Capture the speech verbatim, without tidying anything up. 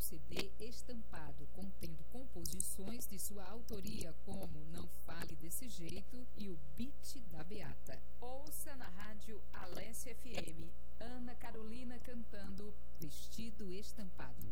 C D estampado, contendo composições de sua autoria, como Não Fale Desse Jeito e o Beat da Beata. Ouça na rádio Alessia F M, Ana Carolina cantando Vestido Estampado.